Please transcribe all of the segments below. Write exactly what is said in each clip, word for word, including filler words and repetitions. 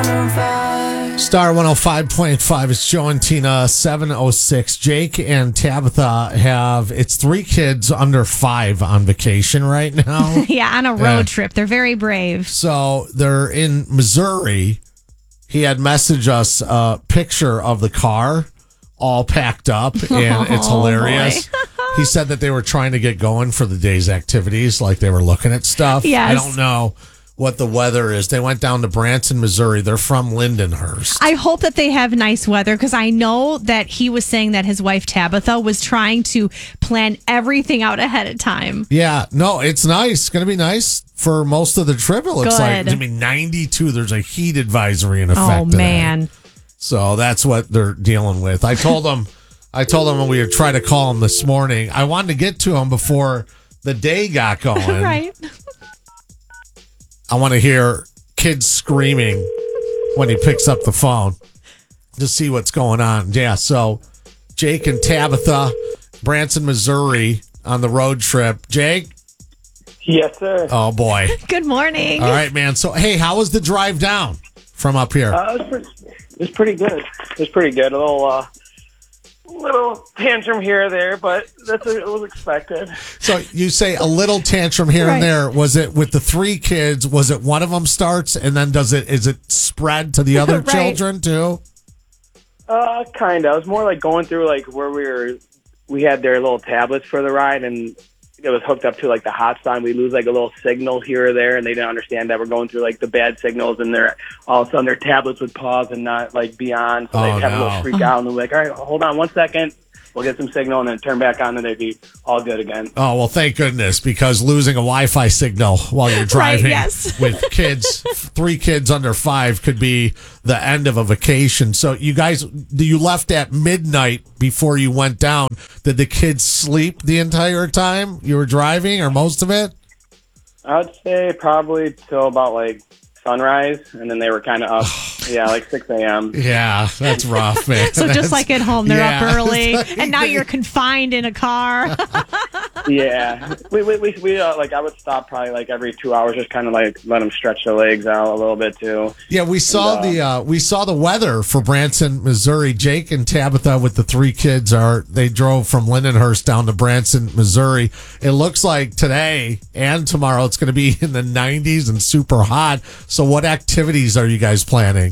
Star one oh five point five. It's Joe and Tina, seven oh six. Jake and Tabitha have, it's three kids under five on vacation right now. Yeah, on a road yeah. trip. They're very brave. So they're in Missouri. He had messaged us a picture of the car all packed up, and it's hilarious. He said that they were trying to get going for the day's activities, like they were looking at stuff. Yes. I don't know what the weather is. They went down to Branson, Missouri. They're from Lindenhurst. I hope that they have nice weather, because I know that he was saying that his wife Tabitha was trying to plan everything out ahead of time. Yeah, no, it's nice. It's going to be nice for most of the trip. It looks Good. like it's going to be ninety-two. There's a heat advisory in effect. Oh, man. Today. So that's what they're dealing with. I told them, I told them when we were trying to call him this morning, I wanted to get to him before the day got going. Right. I want to hear kids screaming when he picks up the phone to see what's going on. Yeah, so Jake and Tabitha, Branson, Missouri, on the road trip. Jake? Yes, sir. Oh, boy. Good morning. All right, man. So, hey, how was the drive down from up here? Uh, it, was pretty, it was pretty good. It was pretty good. A little... Uh, little tantrum here or there, but that's what was expected. So you say a little tantrum here right. and there. Was it with the three kids? Was it one of them starts and then does it? Is it spread to the other right. children too? Uh, kind of. It was more like going through like where we were. We had their little tablets for the ride, and it was hooked up to like the hotspot. We lose like a little signal here or there, and they didn't understand that we're going through like the bad signals, and they're all of a sudden their tablets would pause and not like be on, so oh, they'd have no. a little freak out, and they're like, "All right, hold on one second, we'll get some signal," and then turn back on, and they'd be all good again. Oh well, thank goodness, because losing a Wi-Fi signal while you're driving right, yes. with kids, three kids under five, could be the end of a vacation. So you guys, you left at midnight before you went down. Did the kids sleep the entire time you were driving, or most of it? I'd say probably till about like sunrise, and then they were kind of up. Yeah, like six a.m. Yeah, that's rough, man. So that's, just like at home, they're yeah. up early, and now you're confined in a car. Yeah, we we we, we uh, like I would stop probably like every two hours, just kind of like let them stretch their legs out a little bit too. Yeah, we saw and, uh, the uh, we saw the weather for Branson, Missouri. Jake and Tabitha with the three kids are they drove from Lindenhurst down to Branson, Missouri. It looks like today and tomorrow it's going to be in the nineties and super hot. So, what activities are you guys planning?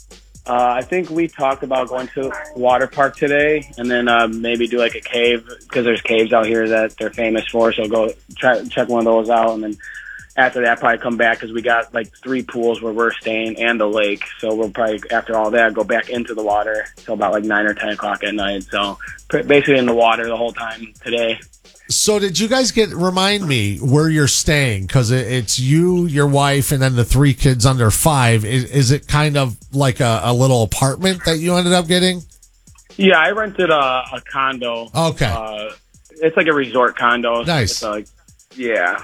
Uh, I think we talked about going to water park today, and then uh, maybe do like a cave, because there's caves out here that they're famous for. So go try check one of those out, and then after that, probably come back, because we got like three pools where we're staying and the lake. So we'll probably after all that go back into the water till about like nine or ten o'clock at night. So basically in the water the whole time today. So did you guys get, remind me where you're staying? Because it, it's you, your wife, and then the three kids under five. Is, is it kind of like a, a little apartment that you ended up getting? Yeah, I rented a, a condo. Okay. Uh, it's like a resort condo. Nice. It's like, yeah.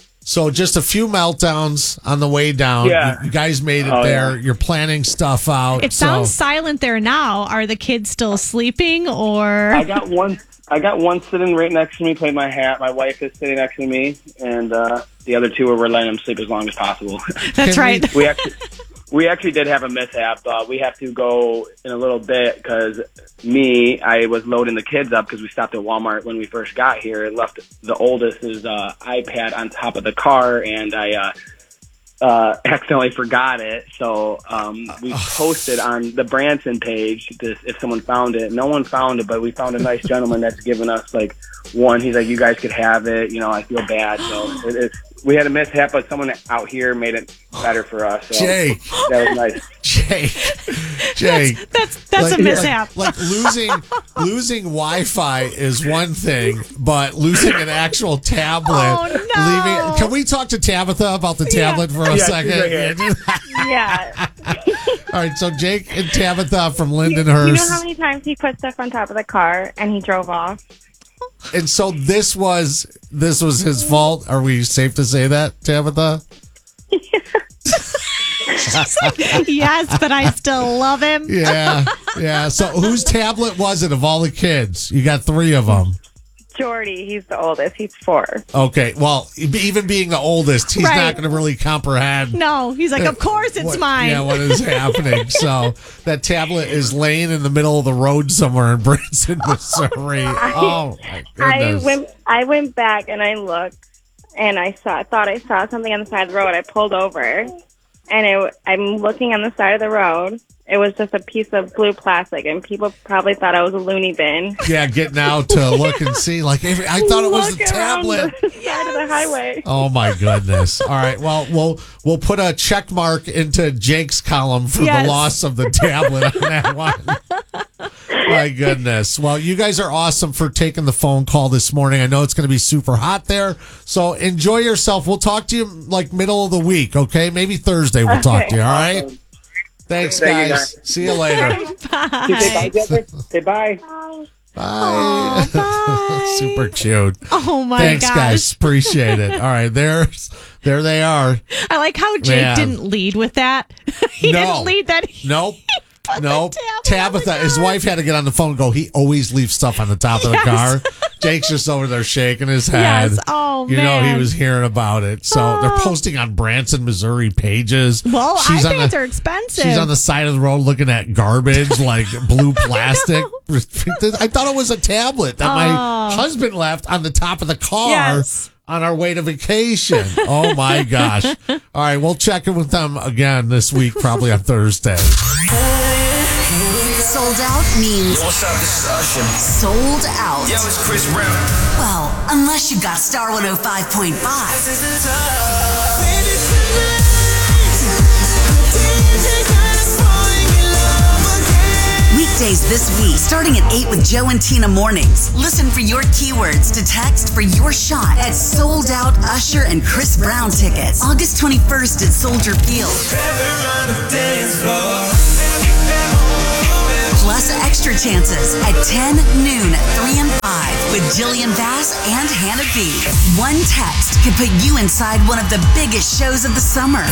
So just a few meltdowns on the way down. Yeah. You, you guys made it oh, there. Yeah. You're planning stuff out. It so. sounds silent there now. Are the kids still sleeping, or? I got one. I got one sitting right next to me, playing my hat. My wife is sitting next to me, and uh, the other two we're letting them sleep as long as possible. That's right. we actually we actually did have a mishap. Uh, we have to go in a little bit because me, I was loading the kids up because we stopped at Walmart when we first got here. And left the oldest's uh, iPad on top of the car, and I uh, uh, accidentally forgot it. So um, we posted on the Branson page this, if someone found it. No one found it, but we found a nice gentleman that's given us like one. He's like, you guys could have it. You know, I feel bad. So it, it's, we had a mishap, but someone out here made it better for us. So Jake. That was nice. Jake. Jake. That's that's, that's like, a mishap. Like, like losing losing Wi-Fi is one thing, but losing an actual tablet. Oh, no. Leaving. Can we talk to Tabitha about the tablet yeah. for a yeah, second? Right Yeah. All right. So Jake and Tabitha from Lindenhurst. You know how many times he put stuff on top of the car and he drove off? And so this was this was his fault. Are we safe to say that, Tabitha? Yes, but I still love him. Yeah, yeah. So whose tablet was it of all the kids? You got three of them. Jordy. He's the oldest. He's four. Okay, well, even being the oldest, he's Right. not going to really comprehend. No, he's like, of course it's what, mine. Yeah, what is happening? So that tablet is laying in the middle of the road somewhere in Branson, Missouri. Oh my I goodness! went. I went back and I looked, and I saw. I thought I saw something on the side of the road. I pulled over, and it, I'm looking on the side of the road. It was just a piece of blue plastic, and people probably thought I was a loony bin. Yeah, getting out to look and see. Like I thought it was a Look around tablet. the side of the highway. Oh my goodness! All right, well, we'll we'll put a check mark into Jake's column for Yes. the loss of the tablet on that one. My goodness! Well, you guys are awesome for taking the phone call this morning. I know it's going to be super hot there, so enjoy yourself. We'll talk to you like middle of the week, okay? Maybe Thursday we'll talk to you. All right. Thanks, Thank you, guys. guys. See you later. Bye. Say bye, Jeffrey. Say bye. Bye. bye. Super cute. Oh my Thanks, gosh. guys. Appreciate it. All right, there's there they are. I like how Jake Man. didn't lead with that. he No. didn't lead that. He Nope. put the Nope. tablet on the Tabitha, his car. wife had to get on the phone and go, he always leaves stuff on the top of the Yes. car. Jake's just over there shaking his head. Yes. Oh, you know, he man. was hearing about it. So they're Oh. posting on Branson, Missouri pages. Well, She's on iPads the- are expensive. She's on the side of the road looking at garbage like blue plastic. I thought it was a tablet that my Oh. husband left on the top of the car Yes. on our way to vacation. Oh my gosh. All right, we'll check in with them again this week, probably on Thursday. Sold out means What's up, this is Usher. sold out. Yo, it's Chris Brown. Well, unless you got Star one oh five point five. This is the time. Weekdays this week, starting at eight with Joe and Tina mornings. Listen for your keywords to text for your shot at Sold Out Usher and Chris Brown tickets. August twenty-first at Soldier Field. Plus extra chances at ten, noon, three, and five with Jillian Bass and Hannah B. One text could put you inside one of the biggest shows of the summer.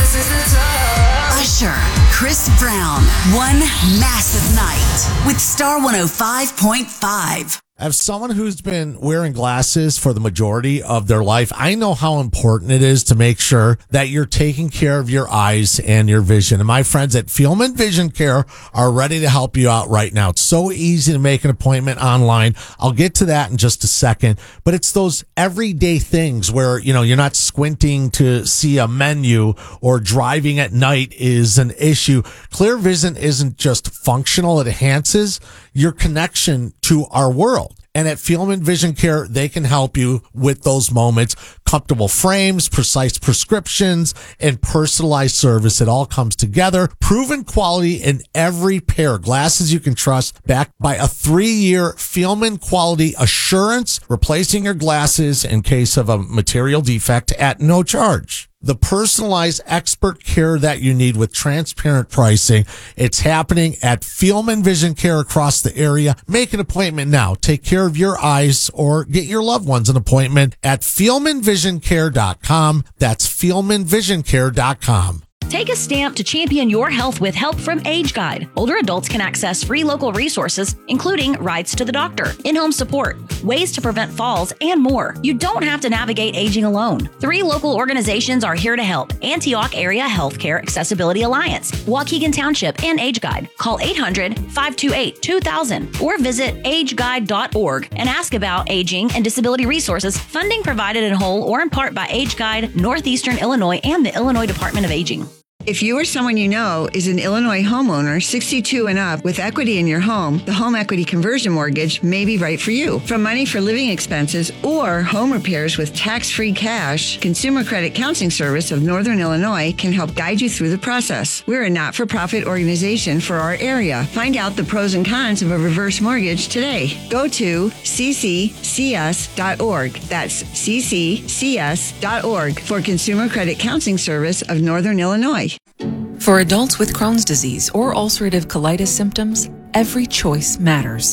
Usher, Chris Brown, one massive night with Star one oh five point five. As someone who's been wearing glasses for the majority of their life, I know how important it is to make sure that you're taking care of your eyes and your vision. And my friends at Fielman Vision Care are ready to help you out right now. It's so easy to make an appointment online. I'll get to that in just a second, but it's those everyday things where, you know, you're not squinting to see a menu or driving at night is an issue. Clear vision isn't just functional. It enhances your connection to our world. And at Fielman Vision Care, they can help you with those moments. Comfortable frames, precise prescriptions, and personalized service. It all comes together. Proven quality in every pair. Glasses you can trust, backed by a three-year Fielman quality assurance, replacing your glasses in case of a material defect at no charge. The personalized expert care that you need with transparent pricing. It's happening at Fielman Vision Care across the area. Make an appointment now. Take care of your eyes or get your loved ones an appointment at Fielman Vision Care dot com. That's Fielman Vision Care dot com. Take a stamp to champion your health with help from Age Guide. Older adults can access free local resources, including rides to the doctor, in-home support, ways to prevent falls, and more. You don't have to navigate aging alone. Three local organizations are here to help: Antioch Area Healthcare Accessibility Alliance, Waukegan Township, and Age Guide. Call eight hundred, five two eight, two thousand or visit age guide dot org and ask about aging and disability resources. Funding provided in whole or in part by Age Guide, Northeastern Illinois, and the Illinois Department of Aging. If you or someone you know is an Illinois homeowner sixty-two and up with equity in your home, the home equity conversion mortgage may be right for you. From money for living expenses or home repairs with tax-free cash, Consumer Credit Counseling Service of Northern Illinois can help guide you through the process. We're a not-for-profit organization for our area. Find out the pros and cons of a reverse mortgage today. Go to c c c s dot org. That's c c c s dot org for Consumer Credit Counseling Service of Northern Illinois. For adults with Crohn's disease or ulcerative colitis symptoms, every choice matters.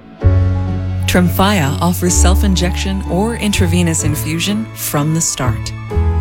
Tremfya offers self-injection or intravenous infusion from the start.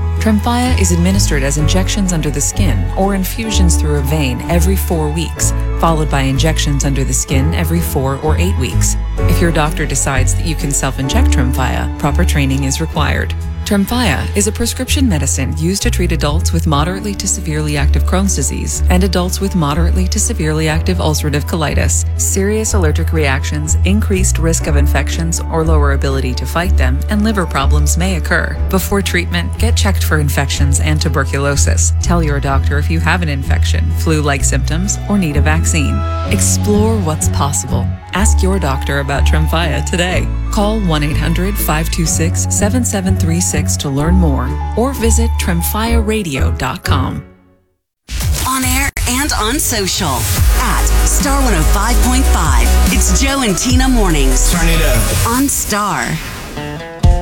Tremfya is administered as injections under the skin or infusions through a vein every four weeks, followed by injections under the skin every four or eight weeks. If your doctor decides that you can self-inject Tremfya, proper training is required. Tremfya is a prescription medicine used to treat adults with moderately to severely active Crohn's disease and adults with moderately to severely active ulcerative colitis. Serious allergic reactions, increased risk of infections or lower ability to fight them, and liver problems may occur. Before treatment, get checked for infections and tuberculosis. Tell your doctor if you have an infection, flu-like symptoms, or need a vaccine. Explore what's possible. Ask your doctor about Tremfya today. Call one eight hundred, five two six, seven seven three six to learn more or visit tremfya radio dot com. On air and on social at Star one oh five point five. It's Joe and Tina Mornings. Turn it up. On Star.